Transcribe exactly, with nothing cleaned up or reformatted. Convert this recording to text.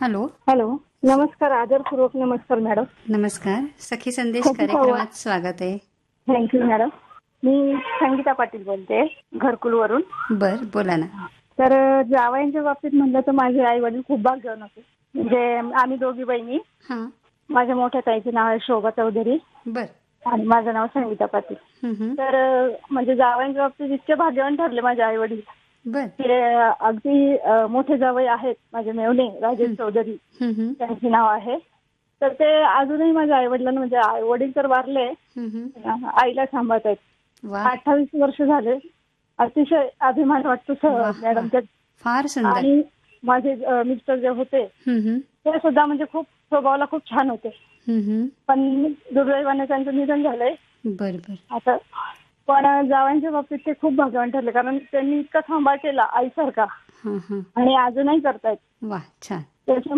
Hello. Hello, नमस्कार. आदरपूर्वक नमस्कार मॅडम. नमस्कार. सखी संदेश खूप कार्यक्रमात स्वागत आहे. Thank you madam. मी संगीता पाटील बोलते घरकुलवरून. बर, बोला ना. तर जावयांच्या बाबतीत म्हणलं तर माझे आई वडील खूप भाग्यवान होते. म्हणजे आम्ही दोघी बहिणी. हा. माझ्या मोठ्या ताईचे नाव आहे शोभा चौधरी बर. आणि माझं नाव संगीता पाटील. हम्म. तर म्हणजे जावयांच्या बाबतीत इतके भाग्यवान ठरले माझे आई वडील. बर. ते अगदी अ, मोठे जावई आहेत माझे मेवणे राजेश चौधरी हम्म. त्यांचे नाव आहे. तर ते अजूनही माझ्या आई वडिलांना म्हणजे आई वडील तर वारले, हम्म. आईला सांभाळत आहेत. वा. अठ्ठावीस वर्ष झाले. अतिशय अभिमान वाटतो वा, वा. मॅडम त्यात. फार सुंदर. आणि माझे अ, मिस्टर जे होते हम्म. ते सुद्धा म्हणजे खूप स्वभावाला खूप छान होते. हम्म. पण दुर्दैवाने त्यांचं निधन झालंय बर बर. आता. पण जावयांच्या बाबतीत ते खूप भाग्यवान ठरले कारण त्यांनी इतका सांभाळ केला आईसारखा हा हा. आणि अजूनही करतायत. वा, छान. त्याच्या